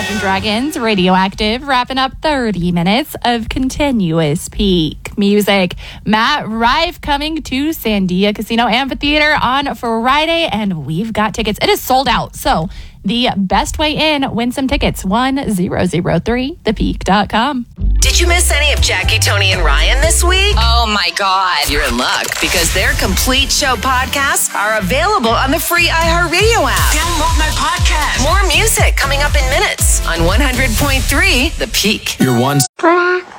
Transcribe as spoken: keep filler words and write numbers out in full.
Imagine Dragons, Radioactive, wrapping up thirty minutes of continuous peak music. Matt Rife coming to Sandia Casino Amphitheater on Friday, and we've got tickets. It is sold out, so the best way in, win some tickets, one thousand three the peak dot com. Did you miss any of Jackie, Tony, and Ryan this week? Oh my God. You're in luck, because their complete show podcasts are available on the free iHeartRadio app. Download my podcast. More music coming up in minutes on one hundred point three The Peak. Your one.